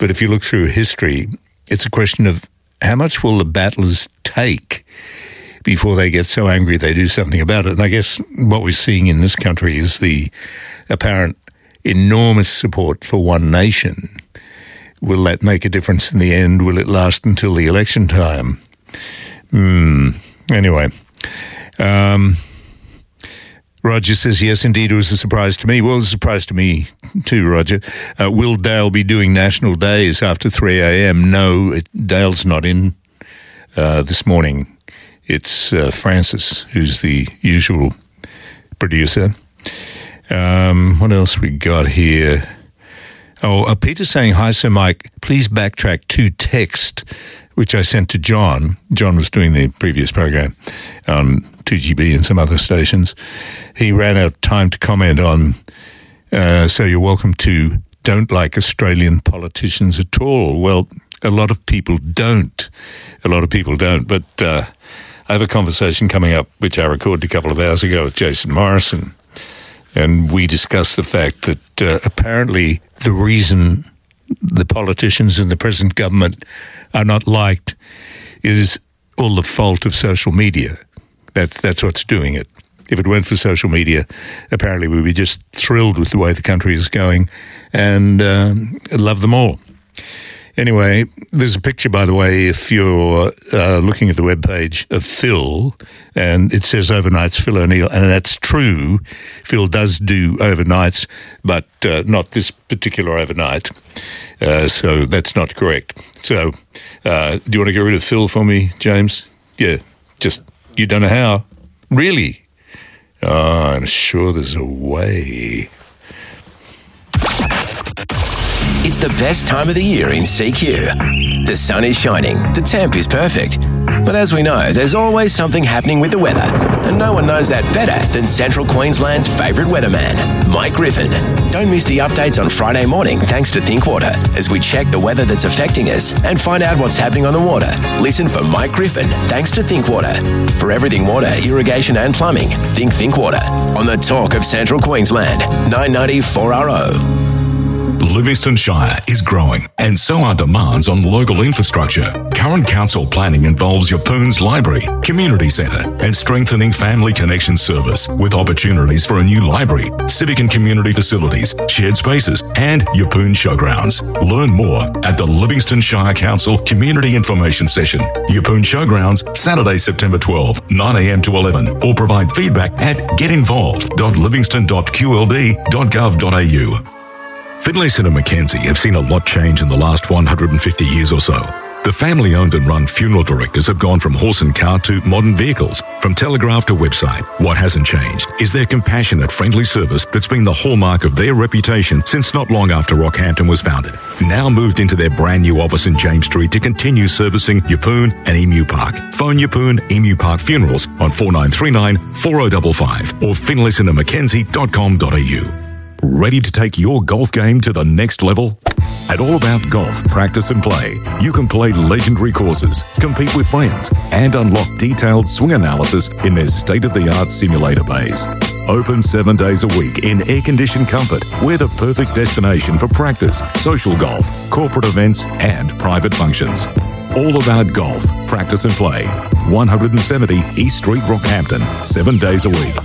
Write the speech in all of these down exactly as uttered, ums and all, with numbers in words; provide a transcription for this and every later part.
But if you look through history, it's a question of how much will the battlers take before they get so angry they do something about it. And I guess what we're seeing in this country is the apparent enormous support for one nation. Will that make a difference in the end? Will it last until the election time? Hmm. Anyway, um, Roger says, yes, indeed, it was a surprise to me. Well, it was a surprise to me too, Roger. Uh, will Dale be doing National Days after three a.m.? No, it, Dale's not in uh, this morning. It's uh, Francis, who's the usual producer. Um, what else we got here? Oh, uh, Peter's saying, hi, Sir Mike, please backtrack to text, which I sent to John. John was doing the previous program on two G B and some other stations. He ran out of time to comment on, uh, so you're welcome to don't like Australian politicians at all. Well, a lot of people don't. A lot of people don't. But uh, I have a conversation coming up, which I recorded a couple of hours ago with Jason Morrison, and we discussed the fact that uh, apparently the reason the politicians in the present government are not liked is all the fault of social media. That's that's what's doing it. If it weren't for social media, apparently we'd be just thrilled with the way the country is going and um, love them all. Anyway, there's a picture, by the way, if you're uh, looking at the webpage of Phil, and it says overnights Phil O'Neill, and that's true. Phil does do overnights, but uh, not this particular overnight. Uh, so that's not correct. So uh, do you want to get rid of Phil for me, James? Yeah, just, you don't know how. Really? Oh, I'm sure there's a way. It's the best time of the year in C Q. The sun is shining, the temp is perfect. But as we know, there's always something happening with the weather, and no one knows that better than Central Queensland's favourite weatherman, Mike Griffin. Don't miss the updates on Friday morning thanks to Thinkwater, as we check the weather that's affecting us and find out what's happening on the water. Listen for Mike Griffin thanks to Thinkwater. For everything water, irrigation and plumbing, think Thinkwater. On the talk of Central Queensland, nine ninety four R O. Livingston Shire is growing, and so are demands on local infrastructure. Current council planning involves Yeppoon's Library, Community Centre, and strengthening family connection service with opportunities for a new library, civic and community facilities, shared spaces, and Yeppoon Showgrounds. Learn more at the Livingston Shire Council Community Information Session. Yeppoon Showgrounds, Saturday, September twelfth, nine a.m. to eleven, or provide feedback at get involved dot livingston dot q l d dot gov dot a u. Finlayson and Mackenzie have seen a lot change in the last one hundred fifty years or so. The family-owned and run funeral directors have gone from horse and cart to modern vehicles, from telegraph to website. What hasn't changed is their compassionate, friendly service that's been the hallmark of their reputation since not long after Rockhampton was founded. Now moved into their brand new office in James Street to continue servicing Yeppoon and Emu Park. Phone Yeppoon Emu Park Funerals on four nine three nine, four oh five five or finlayson and mackenzie dot com dot a u. Ready to take your golf game to the next level? At All About Golf Practice and Play, you can play legendary courses, compete with friends, and unlock detailed swing analysis in their state-of-the-art simulator bays. Open seven days a week in air-conditioned comfort, we're the perfect destination for practice, social golf, corporate events, and private functions. All About Golf Practice and Play, one seventy East Street, Rockhampton, seven days a week.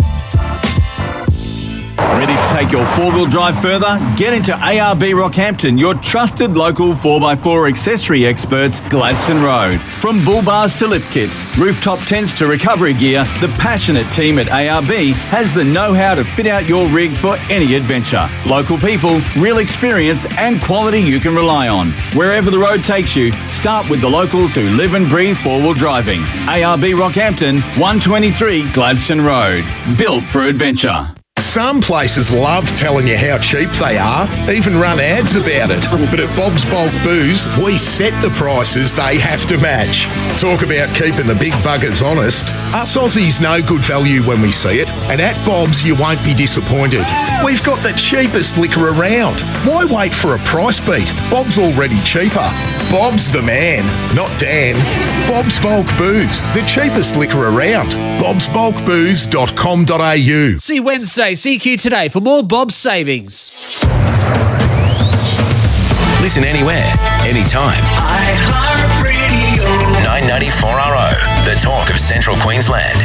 Ready to take your four-wheel drive further? Get into A R B Rockhampton, your trusted local four by four accessory experts, Gladstone Road. From bull bars to lift kits, rooftop tents to recovery gear, the passionate team at A R B has the know-how to fit out your rig for any adventure. Local people, real experience and quality you can rely on. Wherever the road takes you, start with the locals who live and breathe four-wheel driving. A R B Rockhampton, one twenty-three Gladstone Road. Built for adventure. Some places love telling you how cheap they are, even run ads about it. But at Bob's Bulk Booze, we set the prices they have to match. Talk about keeping the big buggers honest. Us Aussies know good value when we see it, and at Bob's you won't be disappointed. We've got the cheapest liquor around. Why wait for a price beat? Bob's already cheaper. Bob's the man, not Dan. Bob's Bulk Booze, the cheapest liquor around. bobs bulk booze dot com dot a u. See Wednesday, C Q Today for more Bob's savings. Listen anywhere, anytime. iHeartRadio. nine ninety-four R O, the talk of Central Queensland.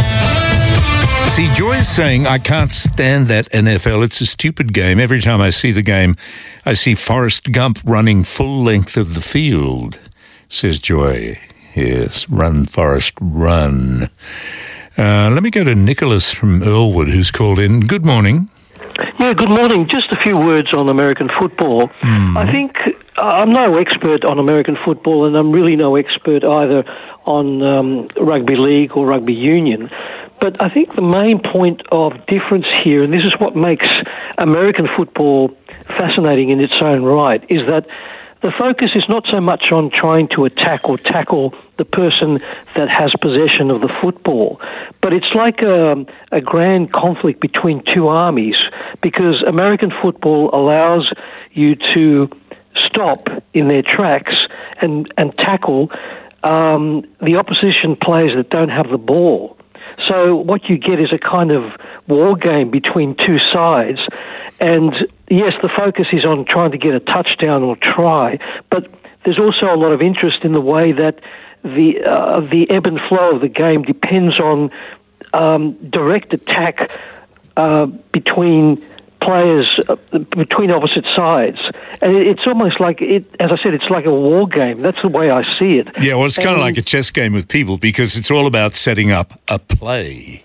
See, Joy is saying, I can't stand that N F L. It's a stupid game. Every time I see the game, I see Forrest Gump running full length of the field, says Joy. Yes, run, Forrest, run. Uh, let me go to Nicholas from Earlwood, who's called in. Good morning. Yeah, good morning. Just a few words on American football. Mm. I think uh, I'm no expert on American football, and I'm really no expert either on um, rugby league or rugby union. But I think the main point of difference here, and this is what makes American football fascinating in its own right, is that the focus is not so much on trying to attack or tackle the person that has possession of the football, but it's like a, a grand conflict between two armies, because American football allows you to stop in their tracks and, and tackle um, the opposition players that don't have the ball. So what you get is a kind of war game between two sides. And yes, the focus is on trying to get a touchdown or try, but there's also a lot of interest in the way that the uh, the ebb and flow of the game depends on um, direct attack uh, between players, uh, between opposite sides. And it, it's almost like, it, as I said, it's like a war game. That's the way I see it. Yeah, well, it's kind and, of like a chess game with people, because it's all about setting up a play.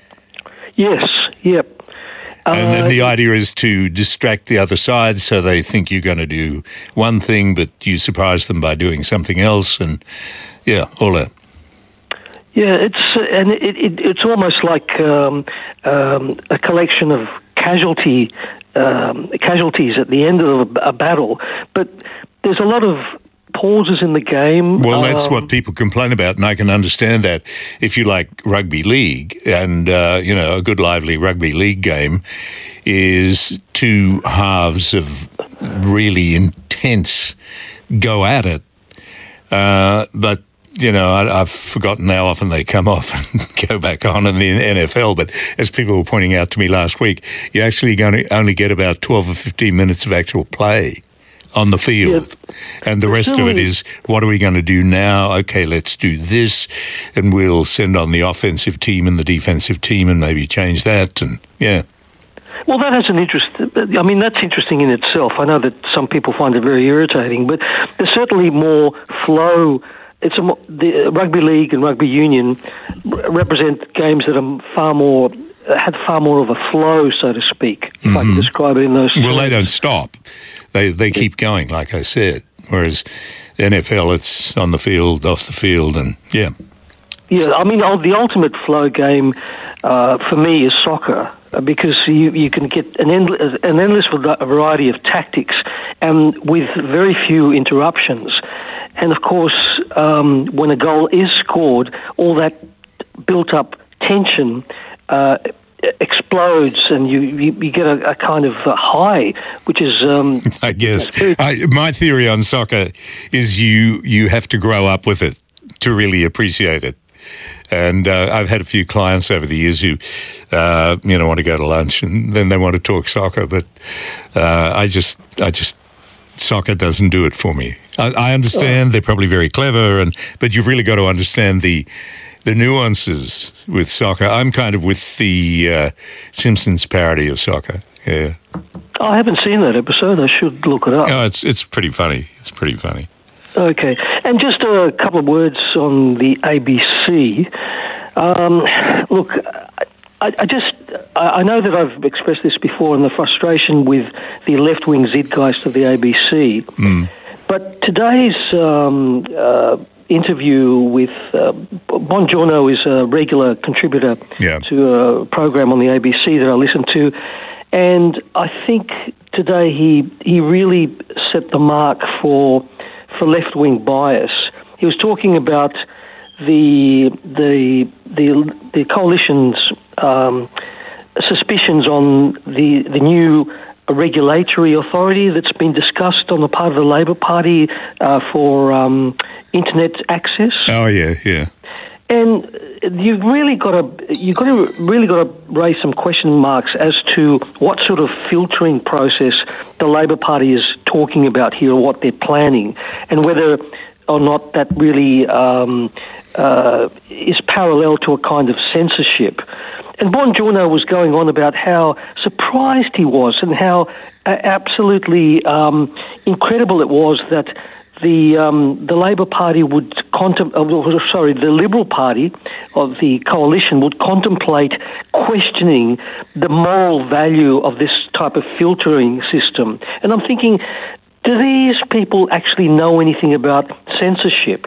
Yes, yep. And then Uh, the idea is to distract the other side so they think you're going to do one thing, but you surprise them by doing something else. And, yeah, all that. Yeah, it's uh, and it, it, it's almost like um, um, a collection of casualty um, casualties at the end of a, a battle. But there's a lot of pauses in the game. Well, that's um, what people complain about, and I can understand that. If you like rugby league, and, uh, you know, a good lively rugby league game is two halves of really intense go at it. Uh, but, you know, I, I've forgotten how often they come off and go back on in the N F L. But as people were pointing out to me last week, you're actually going to only get about twelve or fifteen minutes of actual play on the field. Yeah. And the rest of it is, what are we going to do now? Okay, let's do this, and we'll send on the offensive team and the defensive team and maybe change that, and yeah. Well, that has an interest. I mean, that's interesting in itself. I know that some people find it very irritating, but there's certainly more flow. It's a, the rugby league and rugby union represent games that are far more, had far more of a flow, so to speak, if mm-hmm. I can describe it in those terms. Well, they don't stop. They they keep going, like I said. Whereas the N F L, it's on the field, off the field, and yeah. Yeah, I mean, the ultimate flow game uh, for me is soccer, because you, you can get an endless, an endless variety of tactics and with very few interruptions. And of course, um, when a goal is scored, all that built-up tension uh, explodes, and you, you, you get a, a kind of a high, which is... Um, I guess. I, my theory on soccer is you, you have to grow up with it to really appreciate it. And uh, I've had a few clients over the years who, uh, you know, want to go to lunch and then they want to talk soccer, but uh, I just, I just, soccer doesn't do it for me. I, I understand oh. they're probably very clever, and but you've really got to understand the the nuances with soccer. I'm kind of with the uh, Simpsons parody of soccer. Yeah. I haven't seen that episode. I should look it up. Oh, it's it's pretty funny. It's pretty funny. Okay, and just a couple of words on the A B C. Um, look, I, I just I know that I've expressed this before, and the frustration with the left-wing zeitgeist of the A B C. Mm. But today's um, uh, interview with uh, Bongiorno is a regular contributor yeah. to a program on the A B C that I listen to, and I think today he he really set the mark for. for left-wing bias. He was talking about the the the, the coalition's um, suspicions on the the new regulatory authority that's been discussed on the part of the Labor Party uh, for um, internet access. Oh yeah, yeah. And you've really got to you got to really got to raise some question marks as to what sort of filtering process the Labor Party is talking about here, or what they're planning, and whether or not that really um, uh, is parallel to a kind of censorship. And Bongiorno was going on about how surprised he was and how uh, absolutely um, incredible it was that the um, the Labor Party would contem- uh, sorry, the Liberal Party of the coalition would contemplate questioning the moral value of this type of filtering system. And I'm thinking, do these people actually know anything about censorship?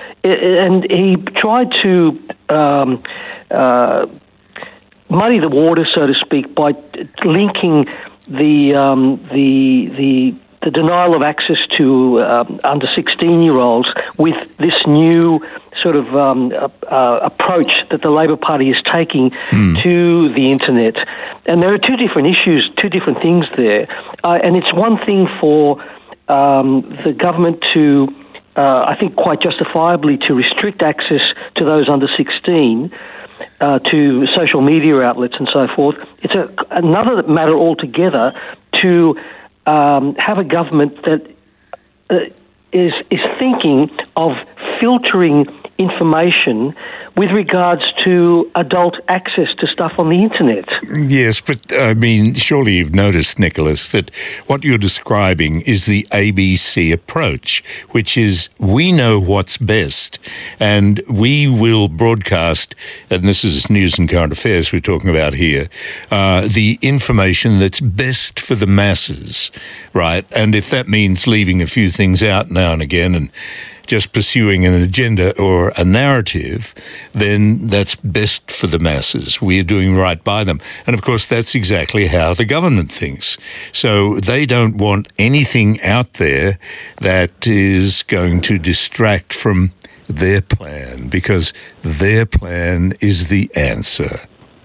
And he tried to um, uh, muddy the water, so to speak, by linking the um, the the the denial of access to um, under sixteen-year-olds with this new sort of um, uh, uh, approach that the Labor Party is taking mm. to the internet. And there are two different issues, two different things there. Uh, and it's one thing for um, the government to, uh, I think quite justifiably, to restrict access to those under sixteen, uh, to social media outlets and so forth. It's a, another matter altogether to Um, have a government that uh, is is thinking of filtering information with regards to adult access to stuff on the internet. Yes, but I mean, surely you've noticed, Nicholas, that what you're describing is the A B C approach, which is we know what's best and we will broadcast, and this is news and current affairs we're talking about here, uh, the information that's best for the masses, right? And if that means leaving a few things out now and again and just pursuing an agenda or a narrative, then that's best for the masses. We are doing right by them. And of course, that's exactly how the government thinks. So they don't want anything out there that is going to distract from their plan, because their plan is the answer.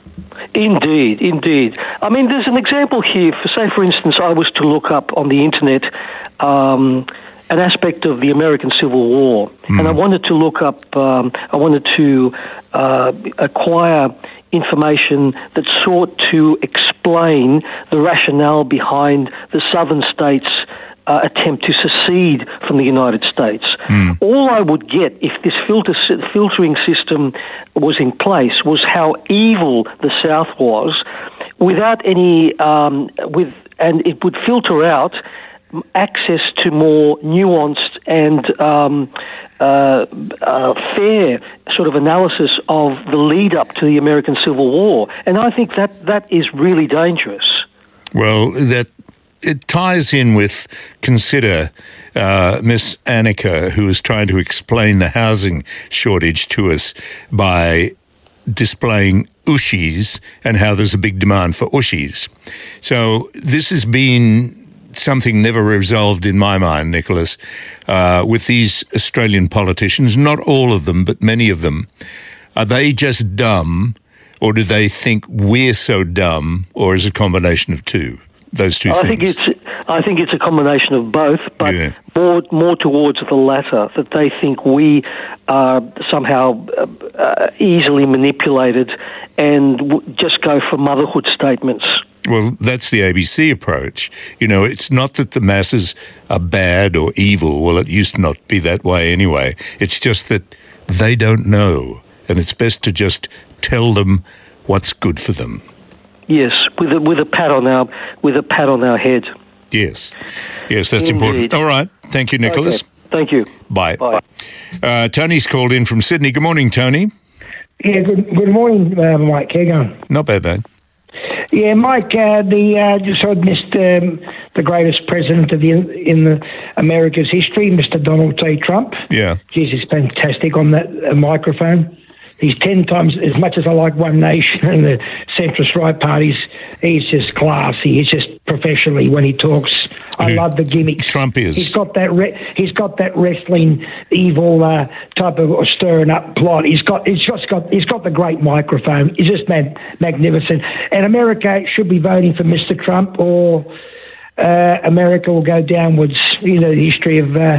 Indeed, indeed. I mean, there's an example here. For, say, for instance, I was to look up on the internet um, an aspect of the American Civil War, mm. and I wanted to look up, um, I wanted to uh, acquire information that sought to explain the rationale behind the southern states' uh, attempt to secede from the United States. Mm. All I would get if this filter filtering system was in place was how evil the South was, without any, um, with, and it would filter out access to more nuanced and um, uh, uh, fair sort of analysis of the lead up to the American Civil War. And I think that that is really dangerous. Well, that it ties in with, consider uh, Miss Annika, who is trying to explain the housing shortage to us by displaying Ooshies and how there's a big demand for Ooshies. So this has been something never resolved in my mind, Nicholas, uh, with these Australian politicians, not all of them, but many of them. Are they just dumb, or do they think we're so dumb, or is it a combination of two, those two I things? think it's I think it's a combination of both, but yeah. more more towards the latter, that they think we are somehow uh, easily manipulated and w- just go for motherhood statements. Well, that's the A B C approach. You know, it's not that the masses are bad or evil. Well, it used to not be that way anyway. It's just that they don't know, and it's best to just tell them what's good for them. Yes, with a, with a pat on our with a pat on our head. Yes, yes, that's Indeed. important. All right, thank you, Nicholas. Okay. Thank you. Bye. Bye. Uh, Tony's called in from Sydney. Good morning, Tony. Yeah, good good morning, uh, Mike. How you going? Not bad, man. Yeah, Mike. Uh, the uh, just I missed um, the greatest president of the in the America's history, Mister Donald J. Trump. Yeah, Jesus, he's fantastic on that uh, microphone. He's ten times as much as I like One Nation and the centrist right parties. He's just classy. He's just professionally when he talks. I Who love the gimmicks. Trump is. He's got that. Re- he's got that wrestling, evil uh, type of stirring up plot. He's got. He's just got. He's got the great microphone. He's just mag- magnificent. And America should be voting for Mister Trump, or uh, America will go downwards. You know the history of uh,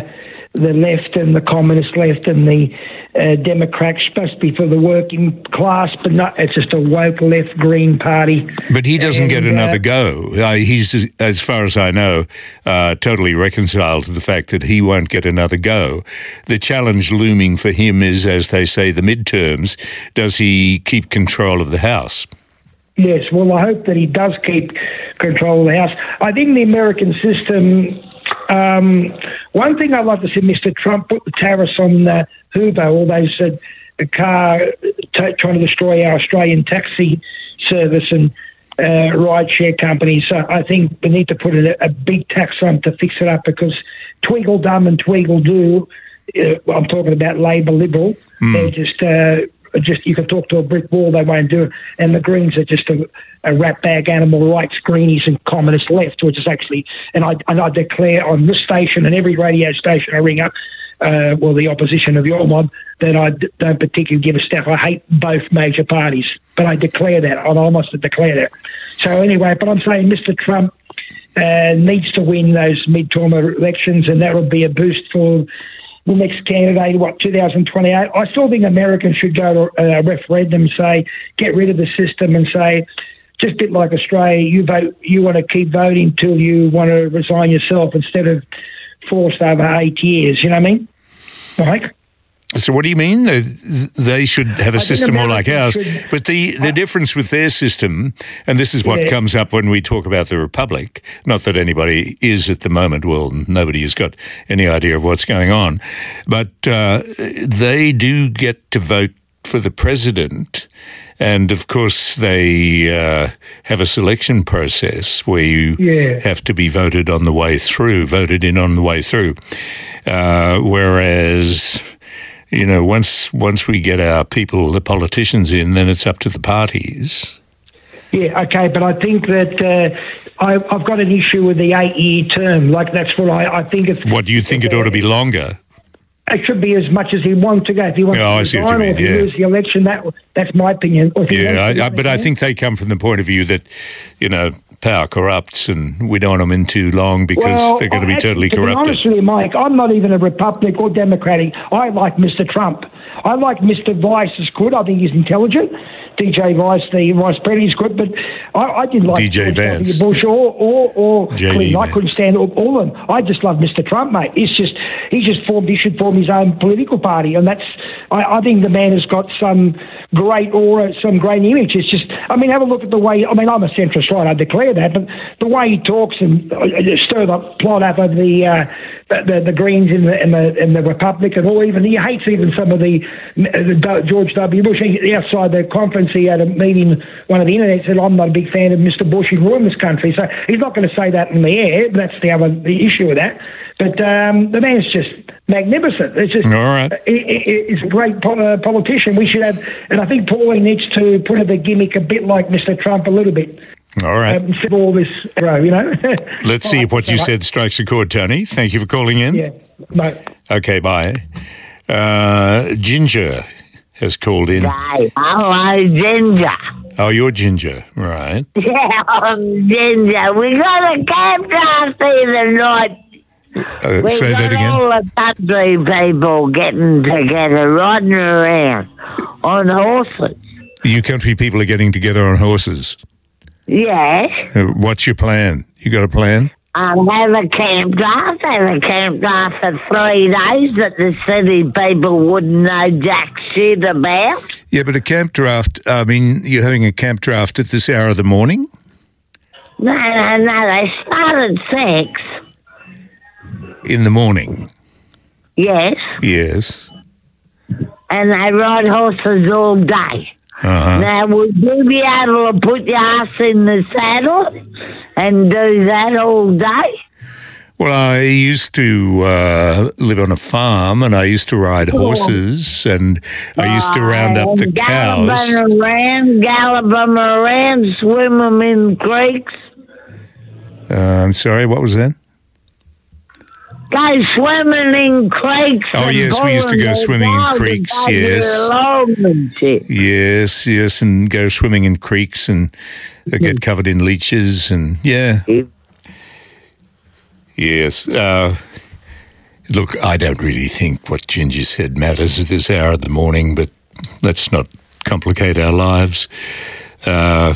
the left and the communist left and the uh, Democrats, supposed to be for the working class, but not, it's just a woke left Green Party. But he doesn't and, get another uh, go. Uh, he's, as far as I know, uh, totally reconciled to the fact that he won't get another go. The challenge looming for him is, as they say, the midterms. Does he keep control of the House? Yes, well, I hope that he does keep control of the House. I think the American system, um, one thing I'd like to see Mister Trump put the tariffs on uh, Uber, all those uh, car t- trying to destroy our Australian taxi service and uh, ride-share companies. So I think we need to put a, a big tax on to fix it up, because Tweedledum and Tweedledoo, uh, I'm talking about Labor Liberal, mm. they're just... Uh, Just you can talk to a brick wall, they won't do it. And the Greens are just a, a rat bag, animal rights, greenies and communist left, which is actually, and I and I declare on this station and every radio station I ring up, uh, well, the opposition of your mob, that I d- don't particularly give a stuff. I hate both major parties, but I declare that. I almost declare that. So anyway, but I'm saying Mister Trump uh, needs to win those midterm elections, and that would be a boost for the next candidate, what, two thousand twenty-eight. I still think Americans should go to a referendum, say, get rid of the system and say, just a bit like Australia, you vote, you want to keep voting till you want to resign yourself instead of forced over eight years. You know what I mean, Mike? So what do you mean? They should have a I system more like ours. should- But the, the difference with their system, and this is what Yeah. comes up when we talk about the Republic, not that anybody is at the moment, well, nobody has got any idea of what's going on, but uh, they do get to vote for the president. And, of course, they uh, have a selection process where you Yeah. have to be voted on the way through, voted in on the way through. Uh, whereas... You know, once once we get our people, the politicians in, then it's up to the parties. Yeah, okay, but I think that uh, I, I've got an issue with the eight-year term. Like, that's what I, I think it's... What, do you think it ought to be longer? It should be as much as he wants to go. If he wants Oh, to I see what you resign or mean, if he yeah. loses the election, that that's my opinion. Or if he Yeah, wants to I, I, but I resign. think they come from the point of view that, you know, power corrupts and we don't want them in too long because Well, they're going to be actually, totally to be corrupted. honest with you, Mike, I'm not even a Republic or Democratic. I like Mister Trump. I like Mister Vice is good. I think he's intelligent. D J Vice, the Vice President, is good. But I, I didn't like D J George W. Vance. Bush or or, or J D Clinton. I Vance. couldn't stand all, all of them. I just love Mister Trump, mate. It's just he just formed. He should form his own political party, and that's. I, I think the man has got some great aura, some great image. It's just. I mean, have a look at the way. I mean, I'm a centrist, right? I declare that, but the way he talks and uh, stir the plot up of the. Uh, The, the, the Greens in the, in the in the Republic, and all even he hates even some of the, the George W. Bush. He, outside the conference, he had a meeting. One of the internet said, "I'm not a big fan of Mister Bush. He ruined this country." So he's not going to say that in the air. That's the other the issue with that. But um, the man's just magnificent. It's just All right. he, he- he's a great po- uh, politician. We should have, and I think Paulie needs to put in the gimmick a bit like Mister Trump a little bit. All right. Um, instead of all this, you know. Let's see if what you said strikes a chord, Tony. Thank you for calling in. Yeah. No. Okay, bye. Uh, Ginger has called in. Right. Hello, Ginger. Oh, you're Ginger, right. Yeah, I'm Ginger. We got a camp last the night. Uh, We say got that again. all the country people getting together, riding around on horses. You country people are getting together on horses. Yes. Uh, What's your plan? You got a plan? I'll have a camp draft, have a camp draft for three days that the city people wouldn't know jack shit about. Yeah, but a camp draft, I mean, you're having a camp draft at this hour of the morning? No, no, no, they start at six. In the morning? Yes. Yes. And they ride horses all day. Uh-huh. Now, would you be able to put your ass in the saddle and do that all day? Well, I used to uh, live on a farm and I used to ride horses and I used to round up the And cows. Gallop 'em around, gallop 'em around, swim 'em in creeks. Uh, I'm sorry, what was that? Go swimming in creeks. Oh, and yes, we used to pulling go the swimming in dog and creeks, taking yes. it along and shit. Yes, yes, and go swimming in creeks and uh, get covered in leeches and, yeah. Yes. Uh, Look, I don't really think what Ginger said matters at this hour of the morning, but let's not complicate our lives. Uh,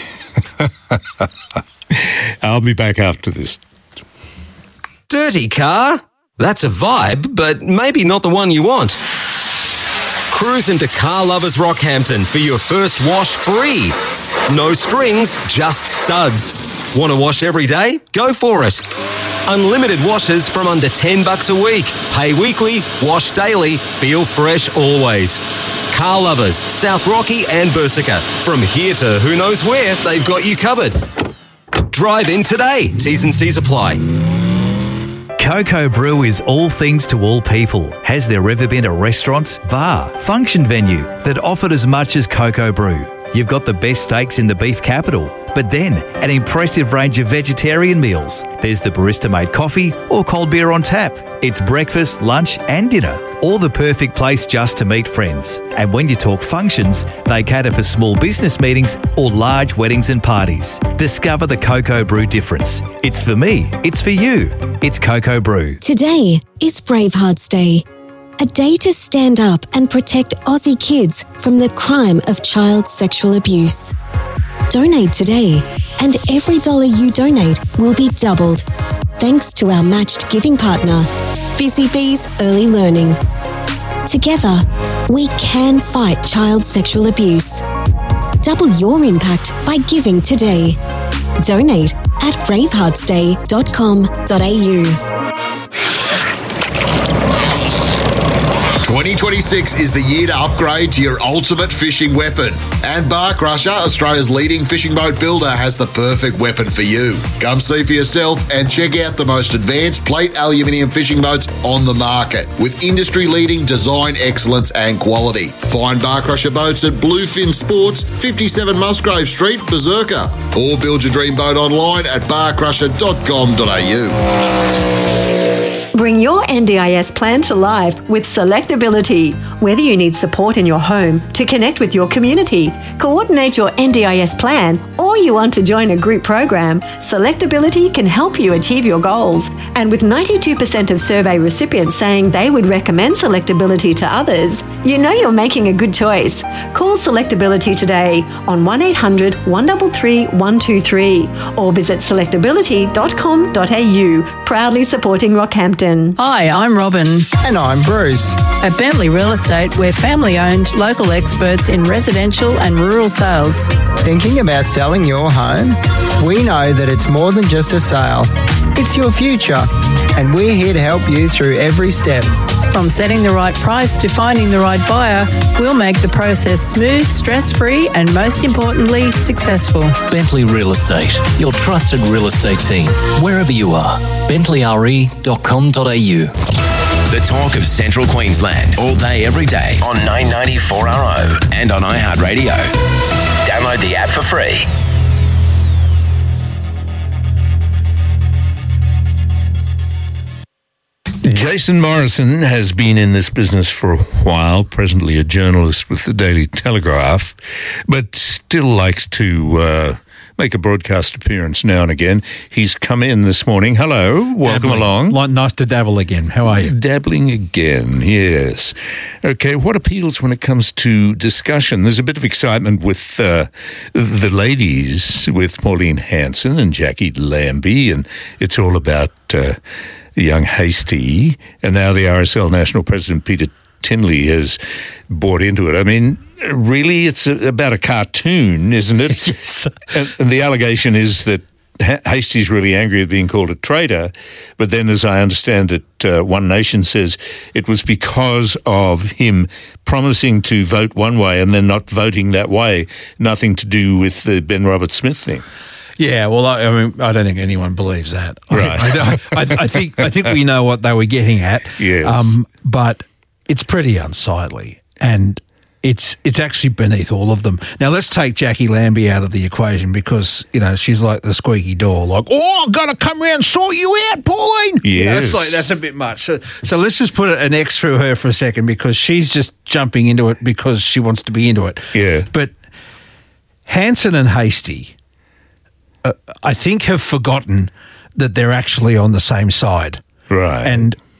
I'll be back after this. Dirty car? That's a vibe, but maybe not the one you want. Cruise into Car Lovers Rockhampton for your first wash free. No strings, just suds. Want to wash every day? Go for it. Unlimited washes from under ten bucks a week. Pay weekly, wash daily, feel fresh always. Car Lovers, South Rocky and Bersica. From here to who knows where, they've got you covered. Drive in today. T's and C's apply. Coco Brew is all things to all people. Has there ever been a restaurant, bar, function venue that offered as much as Coco Brew? You've got the best steaks in the beef capital, but then an impressive range of vegetarian meals. There's the barista-made coffee or cold beer on tap. It's breakfast, lunch and dinner, or the perfect place just to meet friends. And when you talk functions, they cater for small business meetings or large weddings and parties. Discover the Coco Brew difference. It's for me. It's for you. It's Coco Brew. Today is Bravehearts Day. A day to stand up and protect Aussie kids from the crime of child sexual abuse. Donate today, and every dollar you donate will be doubled. Thanks to our matched giving partner, Busy Bees Early Learning. Together, we can fight child sexual abuse. Double your impact by giving today. Donate at bravehearts day dot com dot a u. twenty twenty-six is the year to upgrade to your ultimate fishing weapon. And Bar Crusher, Australia's leading fishing boat builder, has the perfect weapon for you. Come see for yourself and check out the most advanced plate aluminium fishing boats on the market with industry-leading design excellence and quality. Find Bar Crusher boats at Bluefin Sports, fifty-seven Musgrave Street, Berserker, or build your dream boat online at bar crusher dot com dot a u. Bring your N D I S plan to life with Selectability. Whether you need support in your home to connect with your community, coordinate your N D I S plan, or you want to join a group program, Selectability can help you achieve your goals. And with ninety-two percent of survey recipients saying they would recommend Selectability to others, you know you're making a good choice. Call Selectability today on one eight hundred, one three three, one two three or visit selectability dot com dot a u, proudly supporting Rockhampton. Hi, I'm Robin. And I'm Bruce. At Bentley Real Estate, we're family-owned, local experts in residential and rural sales. Thinking about selling your home? We know that it's more than just a sale. It's your future, and we're here to help you through every step. From setting the right price to finding the right buyer, we'll make the process smooth, stress-free, and most importantly, successful. Bentley Real Estate, your trusted real estate team, wherever you are. bentley r e dot com dot a u. The talk of Central Queensland, all day, every day on nine ninety-four R O and on iHeartRadio. Download the app for free. Jason Morrison has been in this business for a while, presently a journalist with the Daily Telegraph, but still likes to uh, make a broadcast appearance now and again. He's come in this morning. Hello, welcome Dabbling. along. Like, nice to dabble again. How are you? Dabbling again, yes. Okay, what appeals when it comes to discussion? There's a bit of excitement with uh, the ladies, with Pauline Hanson and Jackie Lambie, and it's all about Uh, young Hasty, and now the R S L National President Peter Tinley has bought into it. I mean, really, it's a, about a cartoon, isn't it? Yes. And, and the allegation is that ha- Hasty's really angry at being called a traitor, but then, as I understand it, uh, One Nation says it was because of him promising to vote one way and then not voting that way, nothing to do with the Ben Roberts-Smith thing. Yeah, well, I, I mean, I don't think anyone believes that. Right. I, I, I think I think we know what they were getting at. Yes. Um, but it's pretty unsightly, and it's it's actually beneath all of them. Now, let's take Jackie Lambie out of the equation because, you know, she's like the squeaky door, like, oh, I've got to come around and sort you out, Pauline. Yes. You know, that's, like, that's a bit much. So, so let's just put an X through her for a second because she's just jumping into it because she wants to be into it. Yeah. But Hanson and Hasty, Uh, I think have forgotten that they're actually on the same side. Right. And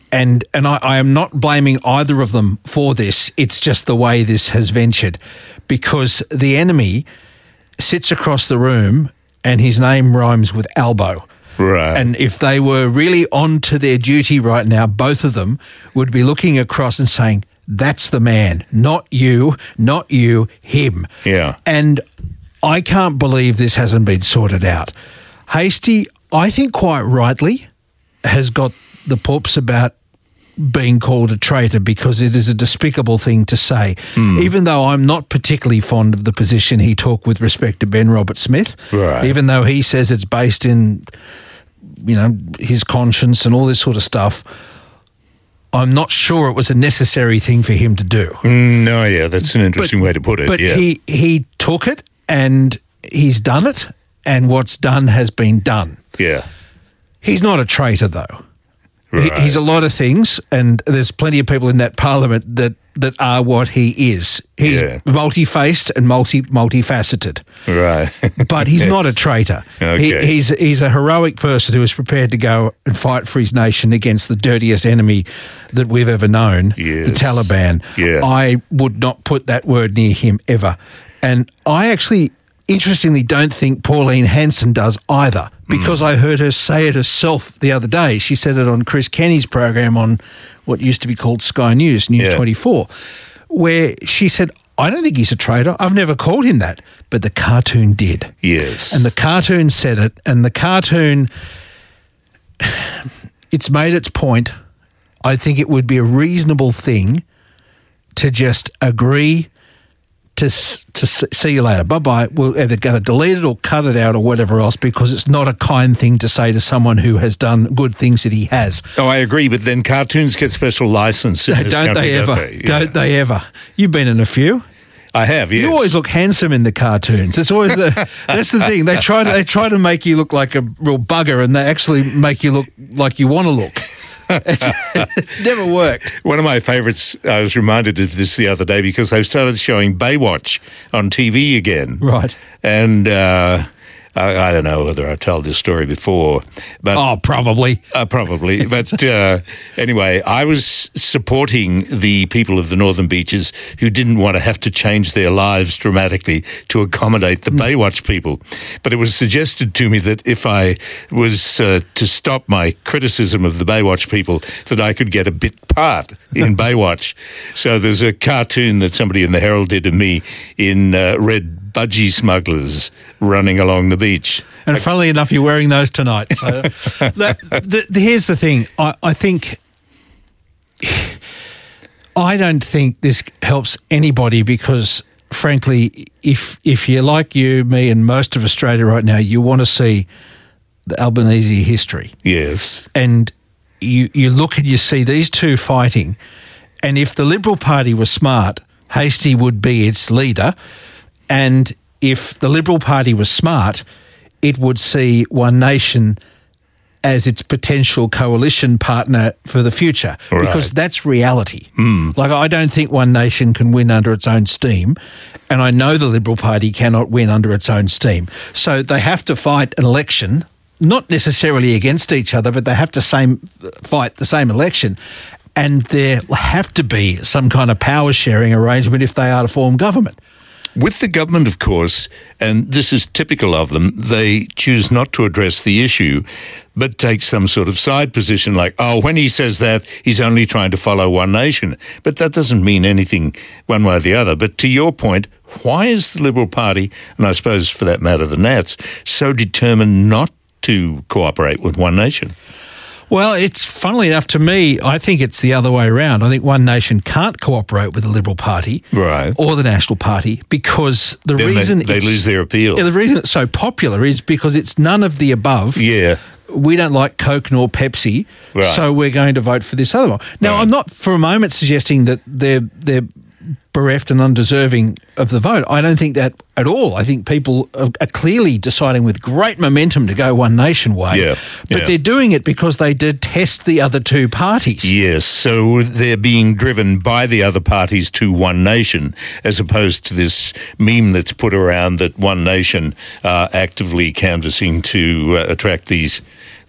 And and I, I am not blaming either of them for this. It's just the way this has ventured, because the enemy sits across the room and his name rhymes with Albo. Right. And if they were really on to their duty right now, both of them would be looking across and saying, that's the man, not you, not you, him. Yeah. And I can't believe this hasn't been sorted out. Hastie, I think quite rightly, has got the poops about being called a traitor, because it is a despicable thing to say. Mm. Even though I'm not particularly fond of the position he took with respect to Ben Roberts-Smith, right. even though he says it's based in, you know, his conscience and all this sort of stuff, I'm not sure it was a necessary thing for him to do. Mm, no, yeah, that's an interesting but, way to put it. But yeah. he, he took it and he's done it, and what's done has been done. Yeah. He's not a traitor, though. Right. He, he's a lot of things, and there's plenty of people in that parliament that, that are what he is. He's Yeah. multi-faced and multi multifaceted. Right. But he's Yes. not a traitor. Okay. He, he's he's a heroic person who is prepared to go and fight for his nation against the dirtiest enemy that we've ever known, Yes. the Taliban. Yeah. I would not put that word near him ever. And I actually, interestingly, don't think Pauline Hanson does either, because mm. I heard her say it herself the other day. She said it on Chris Kenny's program on what used to be called Sky News, News Yeah. twenty-four, where she said, I don't think he's a traitor. I've never called him that. But the cartoon did. Yes. And the cartoon said it, and the cartoon, it's made its point. I think it would be a reasonable thing to just agree to to see you later. Bye-bye. We're either going to delete it or cut it out or whatever else, because it's not a kind thing to say to someone who has done good things that he has. Oh, I agree, but then cartoons get special license in this Don't country, they ever? don't they? Yeah. Don't they ever? You've been in a few. I have, yes. You always look handsome in the cartoons. It's always the that's the thing. They try to they try to make you look like a real bugger, and they actually make you look like you want to look. It's, it never worked. One of my favourites, I was reminded of this the other day because they started showing Baywatch on T V again. Right. And uh, I, I don't know whether I've told this story before. But, oh, probably. Uh, probably. But uh, anyway, I was supporting the people of the Northern Beaches who didn't want to have to change their lives dramatically to accommodate the Baywatch people. But it was suggested to me that if I was uh, to stop my criticism of the Baywatch people, that I could get a bit part in Baywatch. So there's a cartoon that somebody in the Herald did of me in uh, red budgie smugglers running along the beach. And funnily enough, you're wearing those tonight. So that, the, the, here's the thing. I, I think I don't think this helps anybody, because, frankly, if if you're like you, me, and most of Australia right now, you want to see the Albanese history. Yes. And you you look and you see these two fighting, and if the Liberal Party was smart, Hastie would be its leader. And if the Liberal Party was smart, it would see One Nation as its potential coalition partner for the future, right. because that's reality. Mm. Like, I don't think One Nation can win under its own steam, and I know the Liberal Party cannot win under its own steam. So they have to fight an election, not necessarily against each other, but they have to same fight the same election. And there have to be some kind of power sharing arrangement if they are to form government. With the government, of course, and this is typical of them, they choose not to address the issue, but take some sort of side position like, oh, when he says that, he's only trying to follow One Nation. But that doesn't mean anything one way or the other. But to your point, why is the Liberal Party, and I suppose for that matter the Nats, so determined not to cooperate with One Nation? Well, it's funnily enough to me, I think it's the other way around. I think One Nation can't cooperate with the Liberal Party right. or the National Party, because the then reason they, they lose their appeal. Yeah, the reason it's so popular is because it's none of the above. Yeah. We don't like Coke nor Pepsi, right. so we're going to vote for this other one. Now, right. I'm not for a moment suggesting that they're they're bereft and undeserving of the vote. I don't think that at all. I think people are, are clearly deciding with great momentum to go One Nation way. Yeah, but yeah. they're doing it because they detest the other two parties. Yes, so they're being driven by the other parties to One Nation, as opposed to this meme that's put around that One Nation are actively canvassing to uh, attract these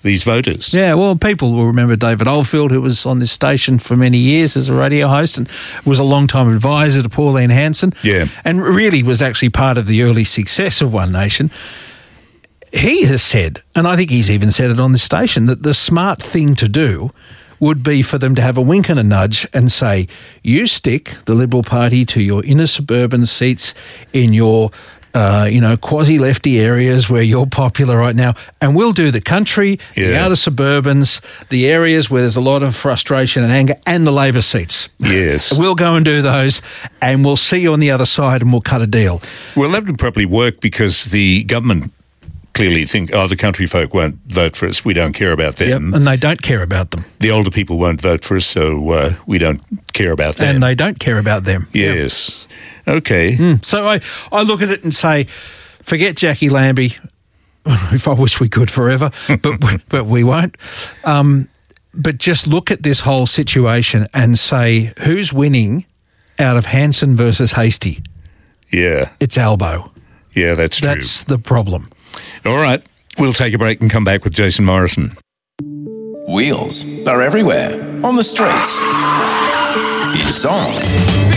these voters. Yeah, well, people will remember David Oldfield, who was on this station for many years as a radio host and was a long-time advisor to Pauline Hanson. Yeah. And really was actually part of the early success of One Nation. He has said, and I think he's even said it on this station, that the smart thing to do would be for them to have a wink and a nudge and say, you stick the Liberal Party to your inner suburban seats in your Uh, you know, quasi-lefty areas where you're popular right now, and we'll do the country, Yeah. the outer suburbans, the areas where there's a lot of frustration and anger, and the Labor seats. Yes. We'll go and do those, and we'll see you on the other side, and we'll cut a deal. Well, that would probably work because the government clearly think, oh, the country folk won't vote for us. We don't care about them. Yep, and they don't care about them. The older people won't vote for us, so uh, we don't care about them. And they don't care about them. Yes. Okay. Mm. So I, I look at it and say, forget Jackie Lambie. If I wish we could forever, but but we won't. Um, but just look at this whole situation and say, who's winning out of Hanson versus Hastie? Yeah. It's Albo. Yeah, that's true. That's the problem. All right. We'll take a break and come back with Jason Morrison. Wheels are everywhere. On the streets. In songs.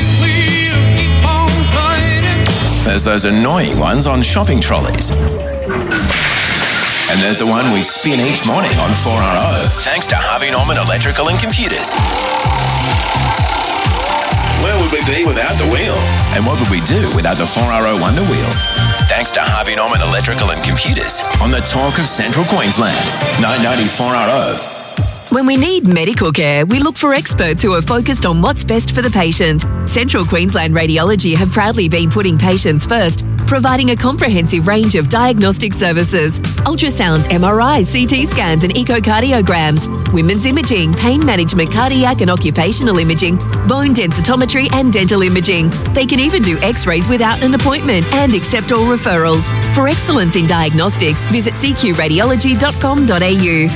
There's those annoying ones on shopping trolleys. And there's the one we spin each morning on four R O, thanks to Harvey Norman Electrical and Computers. Where would we be without the wheel? And what would we do without the four R O Wonder Wheel? Thanks to Harvey Norman Electrical and Computers on the talk of Central Queensland. nine ninety four R O. When we need medical care, we look for experts who are focused on what's best for the patient. Central Queensland Radiology have proudly been putting patients first, providing a comprehensive range of diagnostic services: ultrasounds, M R Is, C T scans and echocardiograms, women's imaging, pain management, cardiac and occupational imaging, bone densitometry and dental imaging. They can even do x-rays without an appointment and accept all referrals. For excellence in diagnostics, visit c q radiology dot com dot a u.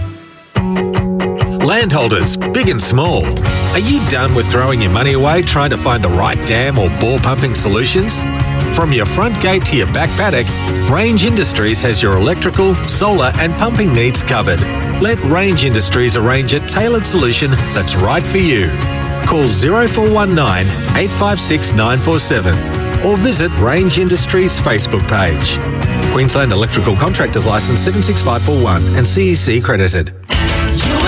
Landholders, big and small, are you done with throwing your money away trying to find the right dam or bore pumping solutions? From your front gate to your back paddock, Range Industries has your electrical, solar and pumping needs covered. Let Range Industries arrange a tailored solution that's right for you. Call zero four one nine, eight five six, nine four seven or visit Range Industries Facebook page. Queensland Electrical Contractors Licence seven six five four one and C E C accredited.